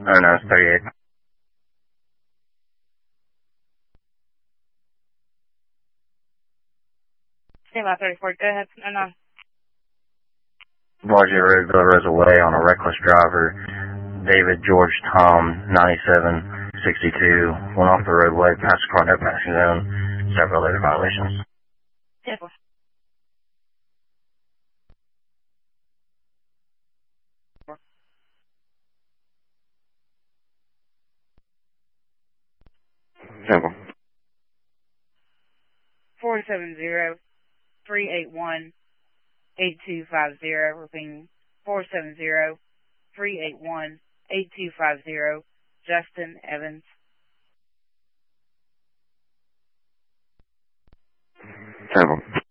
Oh no, it's 38. Stand by 34. Go ahead. No. Roger, Roseville Rosaway on a reckless driver. David George Tom, 9762, went off the roadway, past the car no passing zone, several other violations. 10-4. Simple. 470-381-8250. Repeating 470-381-8250. Justin Evans. Simple.